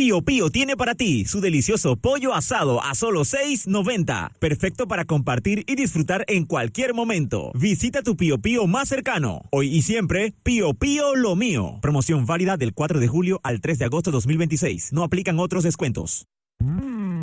Pío Pío tiene para ti su delicioso pollo asado a solo $6.90. Perfecto para compartir y disfrutar en cualquier momento. Visita tu Pío Pío más cercano. Hoy y siempre, Pío Pío lo mío. Promoción válida del 4 de julio al 3 de agosto 2026. No aplican otros descuentos.